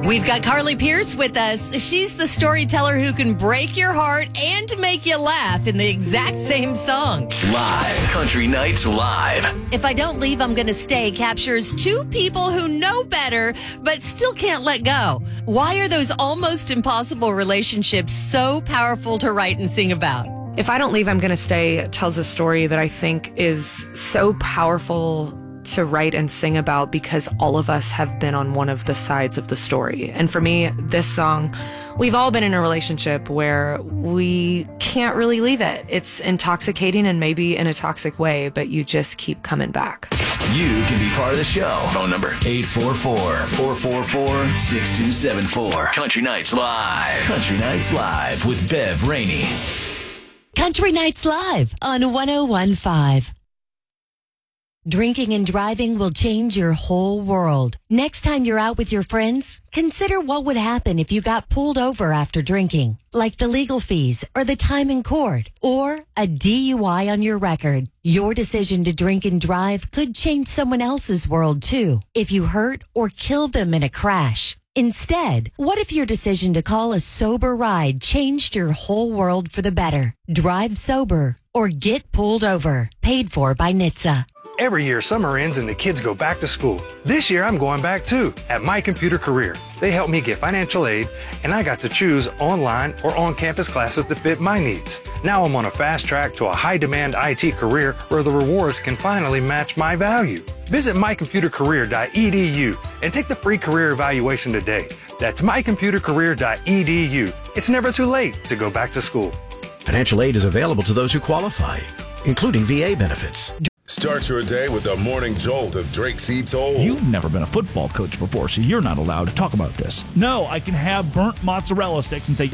We've got Carly Pierce with us. She's the storyteller who can break your heart and make you laugh in the exact same song. Live. Country Nights Live. If I Don't Leave, I'm Gonna Stay captures two people who know better but still can't let go. Why are those almost impossible relationships so powerful to write and sing about? If I Don't Leave, I'm Gonna Stay tells a story that I think is so powerful to write and sing about because all of us have been on one of the sides of the story. And for me, this song, we've all been in a relationship where we can't really leave it. It's intoxicating and maybe in a toxic way, but you just keep coming back. You can be part of the show. Phone number 844-444-6274. Country Nights Live. Country Nights Live with Bev Rainey. Country Nights Live on 101.5. Drinking and driving will change your whole world. Next time you're out with your friends, consider what would happen if you got pulled over after drinking, like the legal fees or the time in court or a DUI on your record. Your decision to drink and drive could change someone else's world too, if you hurt or kill them in a crash. Instead, what if your decision to call a sober ride changed your whole world for the better? Drive sober or get pulled over. Paid for by NHTSA. Every year, summer ends and the kids go back to school. This year, I'm going back too, at My Computer Career. They helped me get financial aid, and I got to choose online or on-campus classes to fit my needs. Now I'm on a fast track to a high-demand IT career where the rewards can finally match my value. Visit mycomputercareer.edu and take the free career evaluation today. That's mycomputercareer.edu. It's never too late to go back to school. Financial aid is available to those who qualify, including VA benefits. Start your day with the morning jolt of Drake C. Toll. You've never been a football coach before, so you're not allowed to talk about this. No, I can have burnt mozzarella sticks and say,